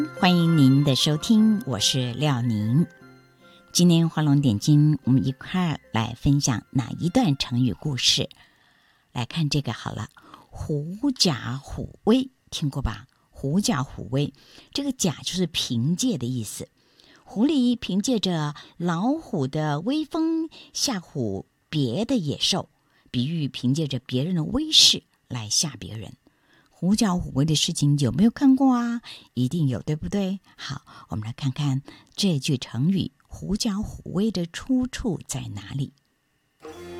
欢迎您的收听，我是廖宁。今天画龙点睛，我们一块来分享哪一段成语故事？来看这个好了，狐假虎威，听过吧？狐假虎威，这个假就是凭借的意思。狐狸凭借着老虎的威风吓唬别的野兽，比喻凭借着别人的威势来吓别人。狐假虎威的事情有没有看过啊？一定有，对不对？好，我们来看看这句成语狐假虎威的出处在哪里。